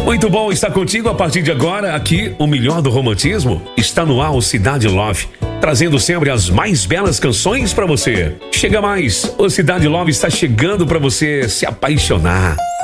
Muito bom estar contigo a partir de agora. Aqui, o melhor do romantismo está no ar, o Cidade Love, trazendo sempre as mais belas canções para você. Chega mais, o Cidade Love está chegando para você se apaixonar.